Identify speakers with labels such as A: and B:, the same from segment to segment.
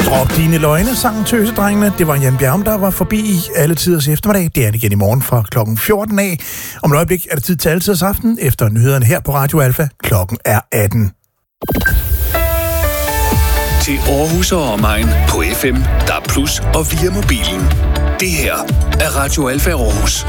A: Drop dine løgne, sang Tøsedrengene. Det var Jan Bjerg, der var forbi i alle tiders eftermiddag. Det er det igen i morgen fra klokken 14 af. Om et øjeblik er det tid til alle tiders aften. Efter nyhederne her på Radio Alfa. Klokken er 18.
B: Til Aarhus og omegn på FM, DAB+ og via mobilen. Det her er Radio Alfa Aarhus.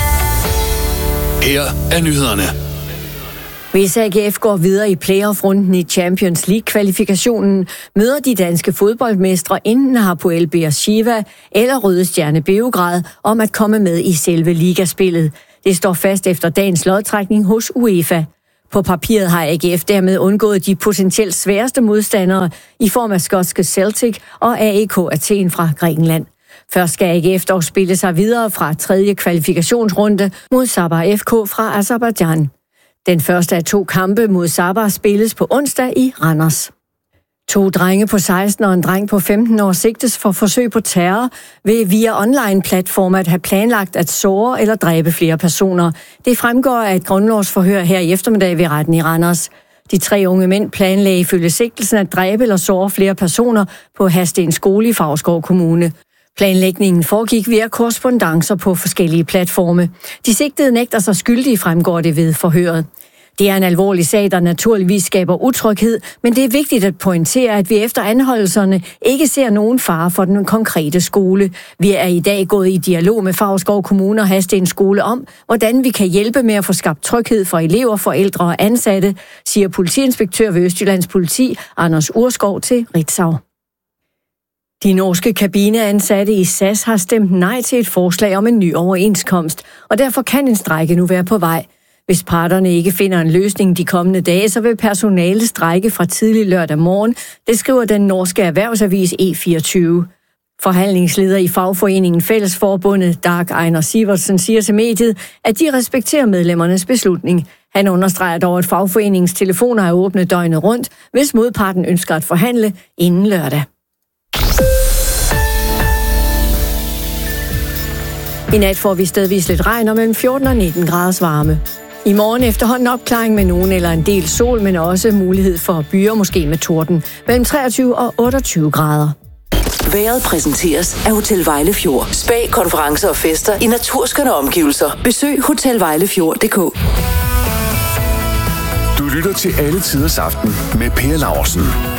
B: Her er nyhederne.
C: Hvis AGF går videre i playoff-runden i Champions League-kvalifikationen, møder de danske fodboldmestre enten Hapoel Beersheva eller Røde Stjerne Beograd om at komme med i selve ligaspillet. Det står fast efter dagens lodtrækning hos UEFA. På papiret har AGF dermed undgået de potentielt sværeste modstandere i form af skotske Celtic og AEK Athen fra Grækenland. Først skal AGF dog spille sig videre fra 3. kvalifikationsrunde mod Sabah FK fra Aserbajdsjan. Den første af 2 kampe mod Sabah spilles på onsdag i Randers. 2 drenge på 16 og en dreng på 15 år sigtes for forsøg på terror ved via online-platformer at have planlagt at såre eller dræbe flere personer. Det fremgår af et grundlovsforhør her i eftermiddag ved retten i Randers. De 3 unge mænd planlagde ifølge sigtelsen at dræbe eller såre flere personer på Hadsten skole i Favrskov Kommune. Planlægningen foregik via korrespondancer på forskellige platforme. De sigtede nægter sig skyldige, fremgår det ved forhøret. Det er en alvorlig sag, der naturligvis skaber utryghed, men det er vigtigt at pointere, at vi efter anholdelserne ikke ser nogen fare for den konkrete skole. Vi er i dag gået i dialog med Favrskov Kommune og Hadsten skole om, hvordan vi kan hjælpe med at få skabt tryghed for elever, forældre og ansatte, siger politiinspektør ved Østjyllands Politi, Anders Urskov til Ritzau. De norske kabineansatte i SAS har stemt nej til et forslag om en ny overenskomst, og derfor kan en strejke nu være på vej. Hvis parterne ikke finder en løsning de kommende dage, så vil personale strejke fra tidlig lørdag morgen, det skriver den norske erhvervsavis E24. Forhandlingsleder i fagforeningen Fællesforbundet, Dag Einar Sivertsen, siger til mediet, at de respekterer medlemmernes beslutning. Han understreger dog, at fagforeningens telefoner er åbne døgnet rundt, hvis modparten ønsker at forhandle inden lørdag. I nat får vi stedvis lidt regn og mellem 14 og 19 graders varme. I morgen efterhånden opklaring med nogen eller en del sol, men også mulighed for byer, måske med torden, mellem 23 og 28 grader.
D: Vejret præsenteres af Hotel Vejlefjord. Spa, konferencer og fester i naturskønne omgivelser. Besøg hotelvejlefjord.dk.
B: Du lytter til Alle Tiders Aften med Per Laursen.